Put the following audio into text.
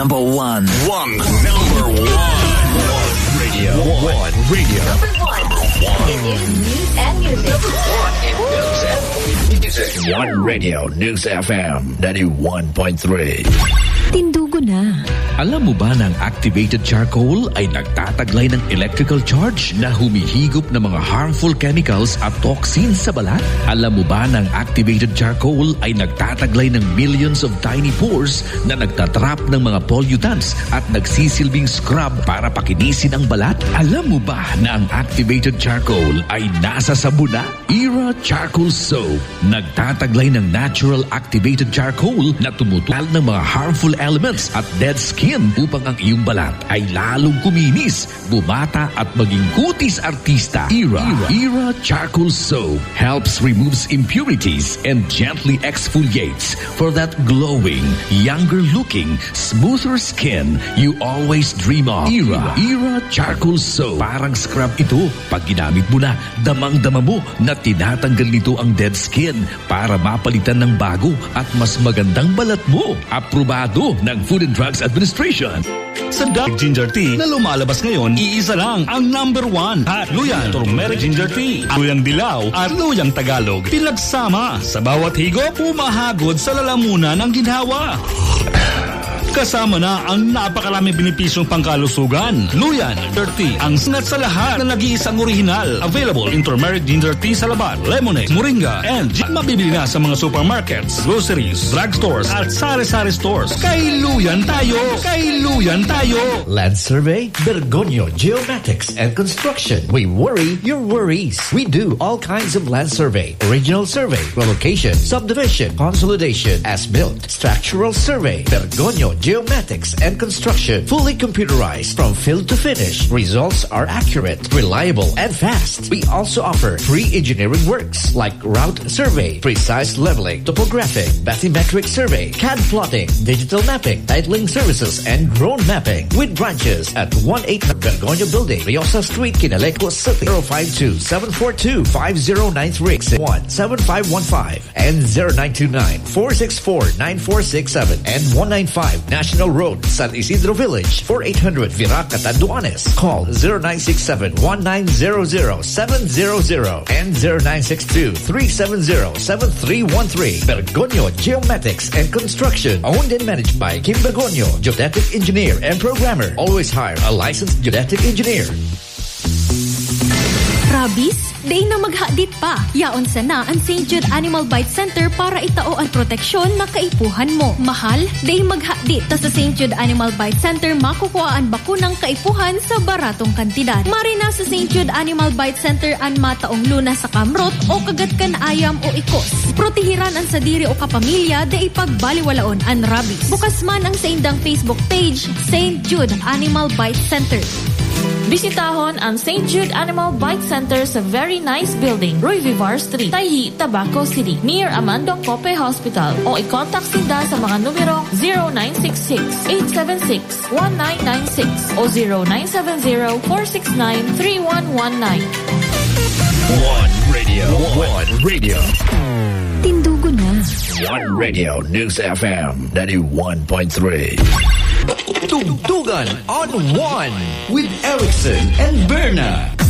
Number one. Number one radio. One radio. Number one. In news and music. One in news and music. One Radio News FM 91.3. Tindugo na. Alam mo ba na ang activated charcoal ay nagtataglay ng electrical charge na humihigop ng mga harmful chemicals at toxins sa balat? Alam mo ba na ang activated charcoal ay nagtataglay ng millions of tiny pores na nagtatrap ng mga pollutants at nagsisilbing scrub para pakinisin ang balat? Alam mo ba na ang activated charcoal ay nasa sabon na? Era Charcoal Soap. Nagtataglay ng natural activated charcoal na tumutulal ng mga harmful elements at dead skin upang ang iyong balat ay lalong kuminis, bumata at maging kutis artista. Era Charcoal Soap helps removes impurities and gently exfoliates for that glowing, younger looking, smoother skin you always dream of. Era Charcoal Soap. Parang scrub ito. Pag ginamit mo na, damang-dama mo na tinatanggal nito ang dead skin para mapalitan ng bago at mas magandang balat mo. Aprobado ng Food and Drugs Administration. Sa Dark Ginger Tea na lumalabas ngayon, iisa lang ang number one. At Luyan Turmeric Ginger Tea, Luyang Dilaw at Luyang Tagalog. Pinagsama sa bawat higop, umahagod sa lalamunan ng ginhawa. Kasama na ang napakaraming benepisyong pangkalusugan. Luyan Ginger Tea, ang sinat sa lahat na nag-iisang orihinal. Available in turmeric ginger tea sa labat, lemonade, moringa, and mabibili na sa mga supermarkets, groceries, drugstores, at sari-sari stores. Kay Luyan tayo! Kay Luyan tayo! Land Survey, Bergonio Geomatics and Construction. We worry your worries. We do all kinds of land survey. Original survey, relocation, subdivision, consolidation, as-built, structural survey, Bergonio Geomatics and Construction. Fully computerized from field to finish. Results are accurate, reliable, and fast. We also offer free engineering works like route survey, precise leveling, topographic, bathymetric survey, CAD plotting, digital mapping, titling services, and drone mapping. With branches at 1-800 Bergonia Building, Riosa Street, Kinaleco City, 052-742-5093, 1-7515, and 0929-464-9467, and 195 National Road, San Isidro Village, 4800 Virac, Catanduanes. Call 0967-1900-700 and 0962-370-7313. Bergonio Geomatics and Construction. Owned and managed by Kim Bergonio, geodetic engineer and programmer. Always hire a licensed geodetic engineer. Rabies? Day na maghadit pa. Yaon sana ang St. Jude Animal Bite Center para itao ang proteksyon na kaipuhan mo. Mahal? Day maghadit. Ta sa St. Jude Animal Bite Center makukuha ang bakunang kaipuhan sa baratong kantidad. Marina sa St. Jude Animal Bite Center ang mataong luna sa kamrot o kagatkan ayam o ikos. Protehiran ang sadiri o kapamilya da ipagbaliwalaon ang rabies. Bukas man ang sa indang Facebook page, St. Jude Animal Bite Center. Bisitahon ang St. Jude Animal Bite Center sa very nice building, Roy Vivar Street, Tayhi, Tabaco City, near Amandong Cope Hospital. O i-contact sila sa mga numerong 0966-876-1996 o 0970-469-3119. One Radio. Tindugo na. One Radio News FM 91.3. Tugtugan on One with Erickson and Berna.